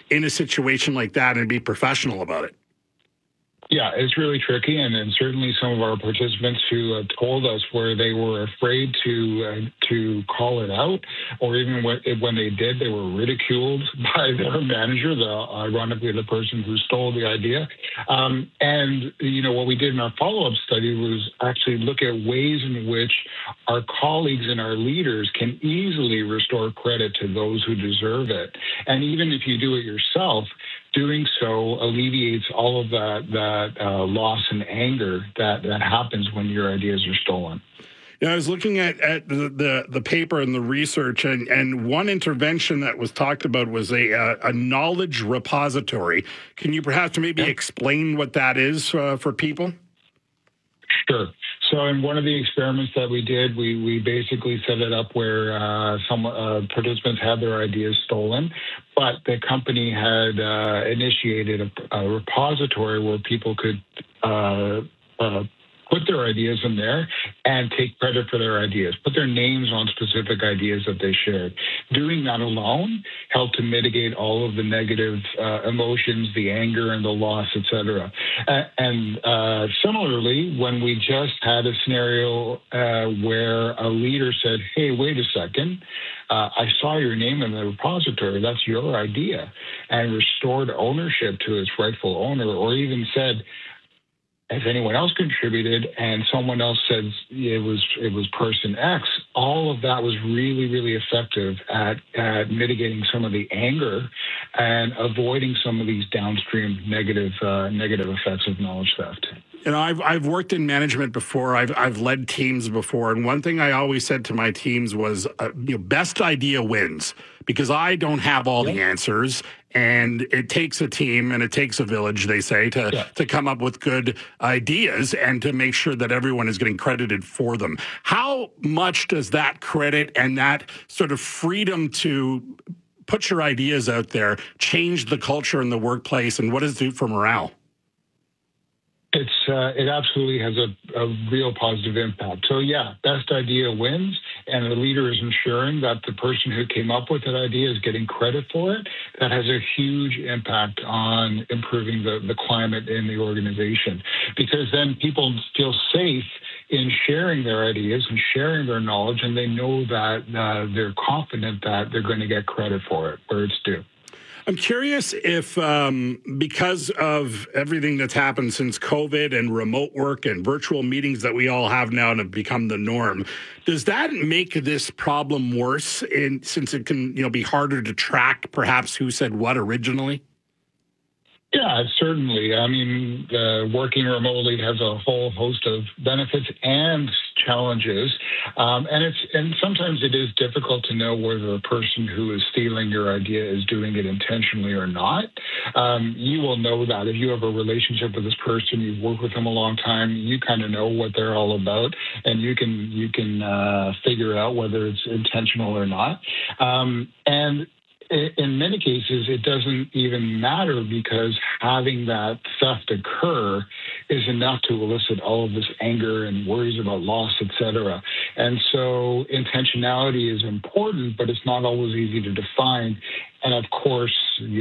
in a situation like that and be professional about it? Yeah, it's really tricky, and certainly some of our participants who have told us where they were afraid to call it out, or even when they did, they were ridiculed by their manager, ironically the person who stole the idea. And what we did in our follow-up study was actually look at ways in which our colleagues and our leaders can easily restore credit to those who deserve it. And even if you do it yourself, doing so alleviates all of that loss and anger that happens when your ideas are stolen. I was looking at the paper and the research, and one intervention that was talked about was a knowledge repository. Can you perhaps maybe explain what that is for people? Sure. So in one of the experiments that we did, we basically set it up where some participants had their ideas stolen, but the company had initiated a repository where people could put their ideas in there and take credit for their ideas, put their names on specific ideas that they shared. Doing that alone helped to mitigate all of the negative emotions, the anger and the loss, etc. And similarly, when we just had a scenario where a leader said, hey, wait a second, I saw your name in the repository, that's your idea, and restored ownership to its rightful owner, or even said, if anyone else contributed and someone else said it was person X, all of that was really, really effective at mitigating some of the anger and avoiding some of these downstream negative effects of knowledge theft. I've worked in management before. I've led teams before, and one thing I always said to my teams was, best idea wins, because I don't have all the answers, and it takes a team and it takes a village, they say, to come up with good ideas and to make sure that everyone is getting credited for them. How much does that credit and that sort of freedom to put your ideas out there change the culture in the workplace, and what does it do for morale? It absolutely has a real positive impact. So best idea wins, and the leader is ensuring that the person who came up with that idea is getting credit for it. That has a huge impact on improving the climate in the organization, because then people feel safe in sharing their ideas and sharing their knowledge, and they know that they're confident that they're going to get credit for it where it's due. I'm curious if, because of everything that's happened since COVID and remote work and virtual meetings that we all have now and have become the norm, does that make this problem worse since it can be harder to track perhaps who said what originally? Yeah, certainly. I mean, working remotely has a whole host of benefits and challenges, and sometimes it is difficult to know whether the person who is stealing your idea is doing it intentionally or not. You will know that if you have a relationship with this person, you've worked with them a long time, you kind of know what they're all about, and you can figure out whether it's intentional or not. And in many cases, it doesn't even matter, because having that theft occur is enough to elicit all of this anger and worries about loss, etc. And so intentionality is important, but it's not always easy to define. And of course,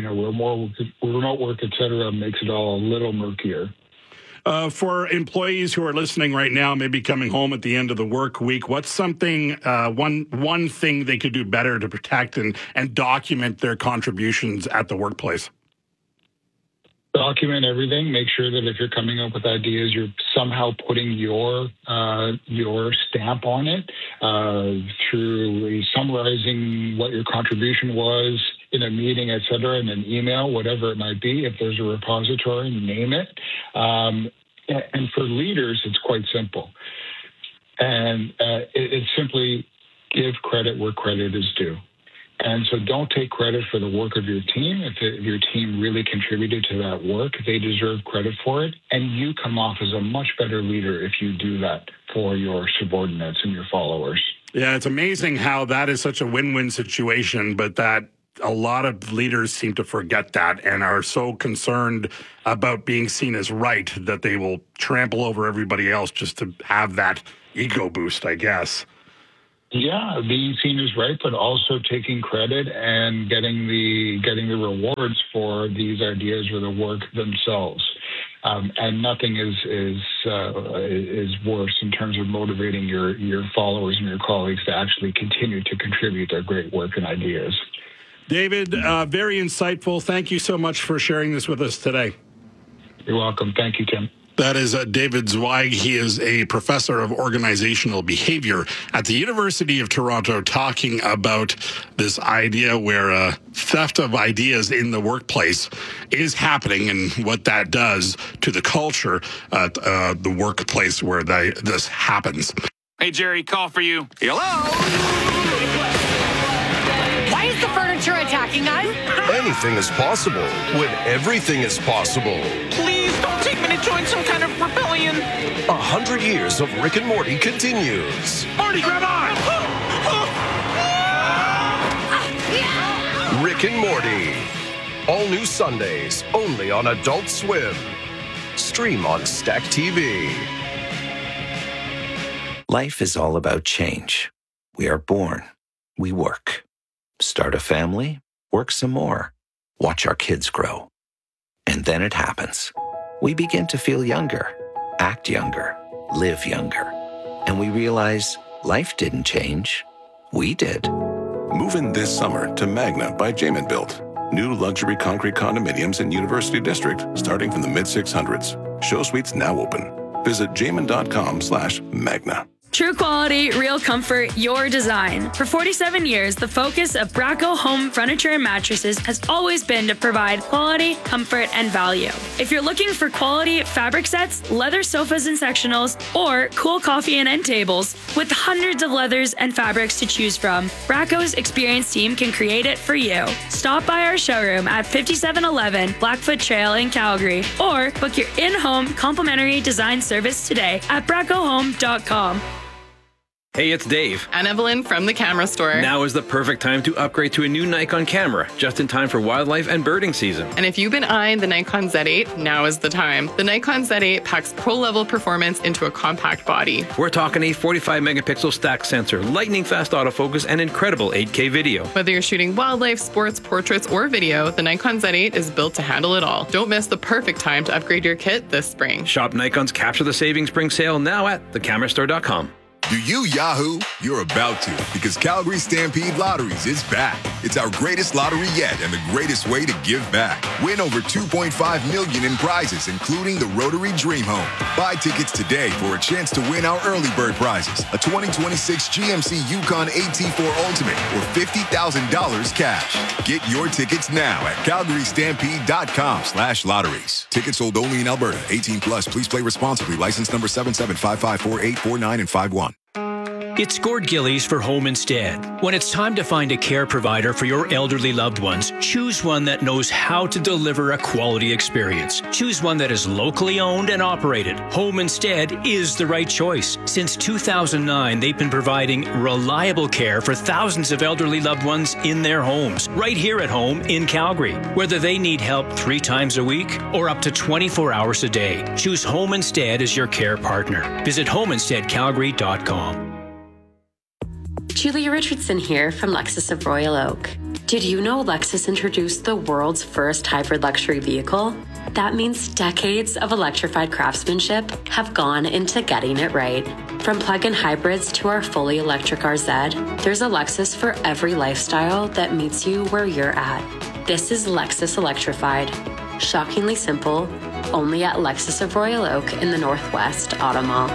remote work, etc., makes it all a little murkier. For employees who are listening right now, maybe coming home at the end of the work week, what's something, one thing they could do better to protect and document their contributions at the workplace? Document everything. Make sure that if you're coming up with ideas, you're somehow putting your stamp on it through summarizing what your contribution was in a meeting, et cetera, in an email, whatever it might be. If there's a repository, name it. And for leaders, it's quite simple. And it's simply give credit where credit is due. And so don't take credit for the work of your team. If your team really contributed to that work, they deserve credit for it. And you come off as a much better leader if you do that for your subordinates and your followers. Yeah, it's amazing how that is such a win-win situation, but that a lot of leaders seem to forget that and are so concerned about being seen as right that they will trample over everybody else just to have that ego boost, I guess. Yeah, being seen as right, but also taking credit and getting the rewards for these ideas or the work themselves. And nothing is worse in terms of motivating your followers and your colleagues to actually continue to contribute their great work and ideas. David, very insightful. Thank you so much for sharing this with us today. You're welcome. Thank you, Tim. That is David Zweig. He is a professor of organizational behavior at the University of Toronto, talking about this idea where theft of ideas in the workplace is happening and what that does to the culture at the workplace where this happens. Hey, Jerry, call for you. Hello? Why is the furniture attacking us? Anything is possible when everything is possible. Please don't take me to join some kind of rebellion. 100 years of Rick and Morty continues. Morty, grab on! Rick and Morty. All new Sundays, only on Adult Swim. Stream on Stack TV. Life is all about change. We are born. We work. Start a family. Work some more. Watch our kids grow. And then it happens. We begin to feel younger, act younger, live younger. And we realize life didn't change. We did. Move in this summer to Magna by Jamin Built. New luxury concrete condominiums in University District starting from the mid-600s. Show suites now open. Visit jamin.com/Magna. True quality, real comfort, your design. For 47 years, the focus of Bracco Home Furniture and Mattresses has always been to provide quality, comfort, and value. If you're looking for quality fabric sets, leather sofas and sectionals, or cool coffee and end tables, with hundreds of leathers and fabrics to choose from, Bracco's experienced team can create it for you. Stop by our showroom at 5711 Blackfoot Trail in Calgary, or book your in-home complimentary design service today at braccohome.com. Hey, it's Dave. And Evelyn from the camera store. Now is the perfect time to upgrade to a new Nikon camera, just in time for wildlife and birding season. And if you've been eyeing the Nikon Z8, now is the time. The Nikon Z8 packs pro-level performance into a compact body. We're talking a 45-megapixel stacked sensor, lightning-fast autofocus, and incredible 8K video. Whether you're shooting wildlife, sports, portraits, or video, the Nikon Z8 is built to handle it all. Don't miss the perfect time to upgrade your kit this spring. Shop Nikon's Capture the Savings Spring Sale now at thecamerastore.com. Do you Yahoo? You're about to, because Calgary Stampede Lotteries is back. It's our greatest lottery yet and the greatest way to give back. Win over $2.5 million in prizes, including the Rotary Dream Home. Buy tickets today for a chance to win our early bird prizes, a 2026 GMC Yukon AT4 Ultimate, or $50,000 cash. Get your tickets now at calgarystampede.com/lotteries. Tickets sold only in Alberta. 18 plus. Please play responsibly. License number 77554849 and 51. It's Gord Gillies for Home Instead. When it's time to find a care provider for your elderly loved ones, choose one that knows how to deliver a quality experience. Choose one that is locally owned and operated. Home Instead is the right choice. Since 2009, they've been providing reliable care for thousands of elderly loved ones in their homes, right here at home in Calgary. Whether they need help 3 times a week or up to 24 hours a day, choose Home Instead as your care partner. Visit homeinsteadcalgary.com. Julia Richardson here from Lexus of Royal Oak. Did you know Lexus introduced the world's first hybrid luxury vehicle? That means decades of electrified craftsmanship have gone into getting it right. From plug-in hybrids to our fully electric RZ, there's a Lexus for every lifestyle that meets you where you're at. This is Lexus Electrified. Shockingly simple, only at Lexus of Royal Oak in the Northwest Auto Mall.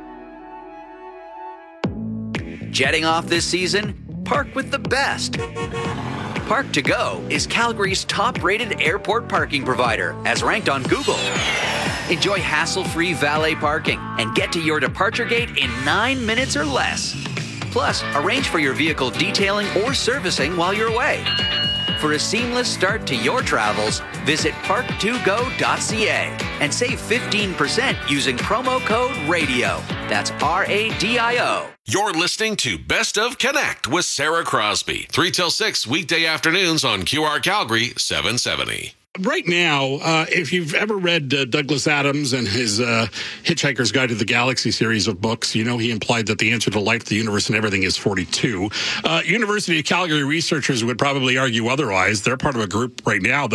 Jetting off this season? Park with the best. Park to Go is Calgary's top-rated airport parking provider, as ranked on Google. Enjoy hassle-free valet parking and get to your departure gate in 9 minutes or less. Plus, arrange for your vehicle detailing or servicing while you're away. For a seamless start to your travels, visit park2go.ca and save 15% using promo code RADIO. That's RADIO. You're listening to Best of Connect with Sarah Crosby. 3 till 6 weekday afternoons on QR Calgary 770. Right now, if you've ever read Douglas Adams and his Hitchhiker's Guide to the Galaxy series of books, you know he implied that the answer to life, the universe, and everything is 42. University of Calgary researchers would probably argue otherwise. They're part of a group right now